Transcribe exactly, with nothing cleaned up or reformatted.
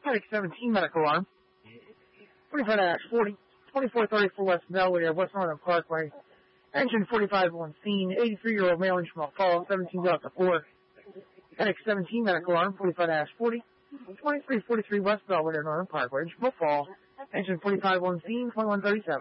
Headache seventeen medical arm. twenty-five dash forty, twenty-four thirty-four West Belvedere, West Northern Parkway. Engine forty-five on scene, eighty-three-year-old male in Schmalk Falls, seventeen Delta four. Headache seventeen medical arm, forty-five dash forty, twenty-three forty-three West Belvedere, Northern Parkway, Schmalk Falls. Engine forty-five on scene, twenty-one thirty-seven.